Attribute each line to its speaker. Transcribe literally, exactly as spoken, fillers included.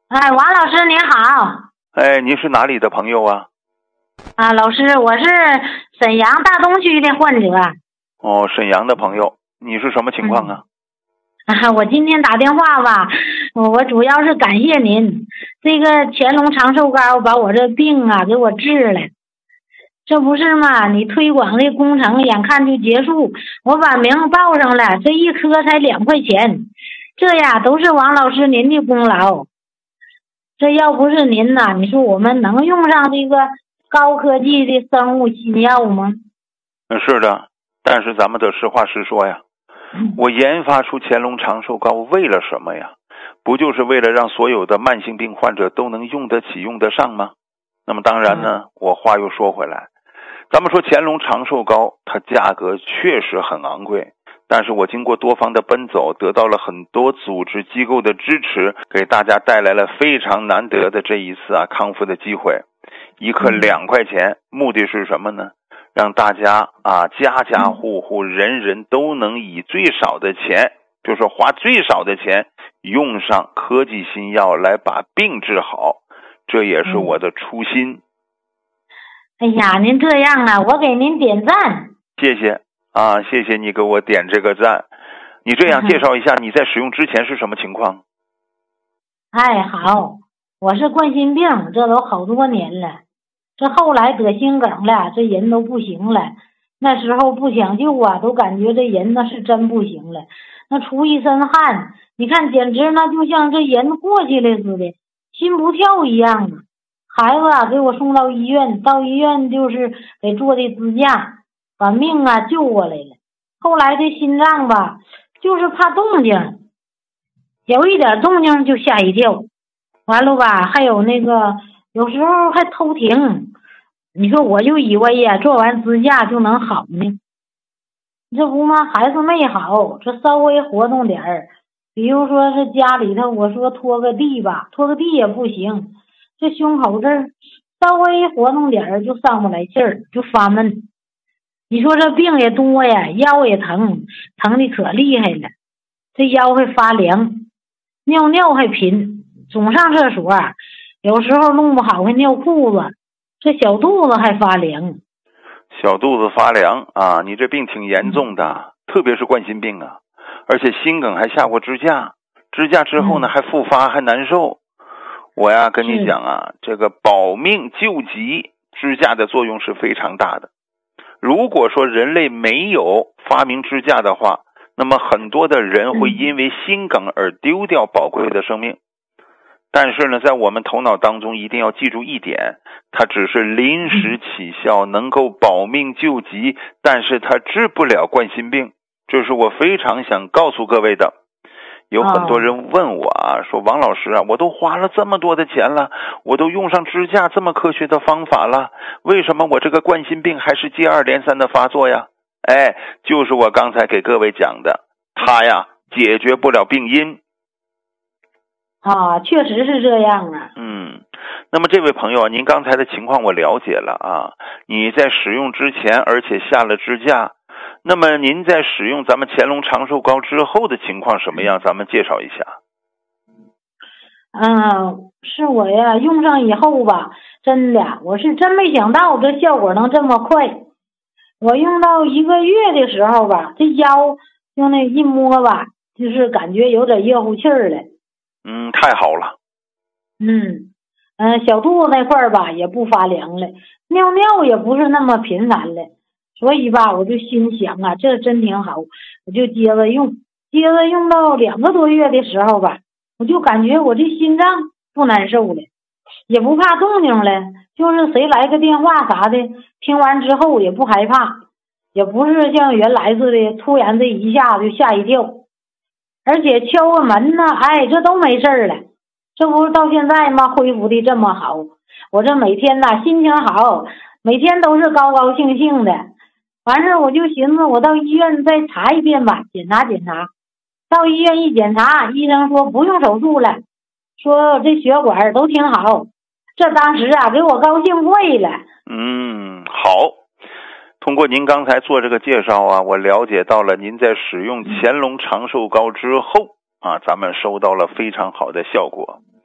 Speaker 1: 哎，王老师您好。
Speaker 2: 哎，您是哪里的朋友啊？
Speaker 1: 啊，老师，我是沈阳大东区的患者。
Speaker 2: 哦，沈阳的朋友，你是什么情况啊？
Speaker 1: 嗯、啊，我今天打电话吧，我主要是感谢您，这个乾隆长寿膏把我这病啊给我治了。这不是嘛？你推广的工程眼看就结束，我把名报上了，这一颗才两块钱，这呀都是王老师您的功劳。这要不是您呐，你说我们能用上这个高科技的生物新药吗？
Speaker 2: 是的，但是咱们得实话实说呀。我研发出乾隆长寿膏为了什么呀？不就是为了让所有的慢性病患者都能用得起用得上吗？那么当然呢，我话又说回来，咱们说乾隆长寿膏它价格确实很昂贵，但是我经过多方的奔走，得到了很多组织机构的支持，给大家带来了非常难得的这一次啊康复的机会。一颗两块钱，目的是什么呢？让大家啊家家户户人人都能以最少的钱，就是花最少的钱用上科技新药来把病治好，这也是我的初心。
Speaker 1: 哎呀，您这样啊，我给您点赞。
Speaker 2: 谢谢啊，谢谢你给我点这个赞。你这样介绍一下你在使用之前是什么情况？
Speaker 1: 哎，好，我是冠心病，这都好多年了。这后来得心梗了，这人都不行了。那时候不抢救啊，都感觉这人那是真不行了，那出一身汗，你看简直那就像这人过去了似的，心不跳一样啊。孩子啊给我送到医院，到医院就是给做的支架，把命啊救过来了。后来这心脏吧，就是怕动静，有一点动静就吓一跳，完了吧还有那个有时候还偷停，你说我就以为呀做完支架就能好呢，这不吗？还是没好，这稍微活动点儿，比如说这家里头我说拖个地吧，拖个地也不行，这胸口这儿稍微活动点儿就上不来气儿，就发闷。你说这病也多呀，腰也疼，疼的可厉害了，这腰还发凉，尿尿还频，总上厕所，有时候弄不好还尿裤子，这小肚子还发凉。
Speaker 2: 小肚子发凉啊，你这病挺严重的，特别是冠心病啊，而且心梗还下过支架，支架之后呢还复发还难受。我呀跟你讲啊，这个保命救急，支架的作用是非常大的。如果说人类没有发明支架的话，那么很多的人会因为心梗而丢掉宝贵的生命。但是呢，在我们头脑当中一定要记住一点，它只是临时起效，能够保命救急，但是它治不了冠心病，这是我非常想告诉各位的。有很多人问我啊，说王老师啊，我都花了这么多的钱了，我都用上支架这么科学的方法了，为什么我这个冠心病还是接二连三的发作呀？哎，就是我刚才给各位讲的，它呀解决不了病因。
Speaker 1: 啊，确实是这样啊。
Speaker 2: 嗯，那么这位朋友，您刚才的情况我了解了啊，你在使用之前而且下了支架，那么您在使用咱们乾隆长寿膏之后的情况什么样？咱们介绍一下。
Speaker 1: 嗯，是我呀，用上以后吧，真的，我是真没想到这效果能这么快。我用到一个月的时候吧，这腰用那一摸吧，就是感觉有点热乎气儿了。
Speaker 2: 嗯，太好了。
Speaker 1: 嗯嗯、呃，小肚子那块儿吧也不发凉了，尿尿也不是那么频繁了。所以吧，我就心想啊，这真挺好，我就接着用，接着用到两个多月的时候吧，我就感觉我这心脏不难受了，也不怕动静了，就是谁来个电话啥的，听完之后也不害怕，也不是像原来似的突然这一下就吓一跳，而且敲个门呢，哎，这都没事了。这不是到现在嘛，恢复的这么好，我这每天呐心情好，每天都是高高兴兴的。完事我就寻思我到医院再查一遍吧，检查检查。到医院一检查，医生说不用手术了，说这血管都挺好。这当时啊给我高兴坏了。
Speaker 2: 嗯，好。通过您刚才做这个介绍啊，我了解到了您在使用乾隆长寿膏之后啊，咱们收到了非常好的效果。